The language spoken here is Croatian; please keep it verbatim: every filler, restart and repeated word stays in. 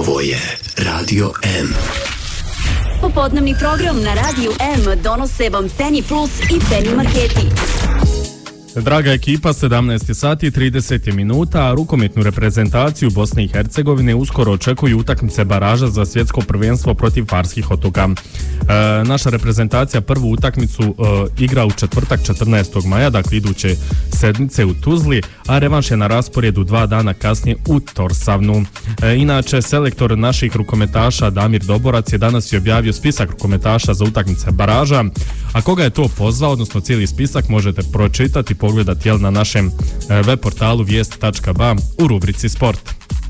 Ovo je Radio M. Popodnevni program na Radio M donose vam Penny Plus i Penny Marketi. Draga ekipa, sedamnaest sati i trideset minuta, a rukometnu reprezentaciju Bosne i Hercegovine uskoro očekuju utakmice baraža za svjetsko prvenstvo protiv Farskih otoka. E, naša reprezentacija prvu utakmicu e, igra u četvrtak četrnaestog maja, dakle iduće sedmice u Tuzli, a revanš je na rasporedu dva dana kasnije u Torsavnu. E, inače, selektor naših rukometaša Damir Doborac je danas i objavio spisak rukometaša za utakmice baraža, a koga je to pozvao, odnosno cijeli spisak možete pročitati, pogledati jel, na našem web portalu vijest tačka ba u rubrici Sport.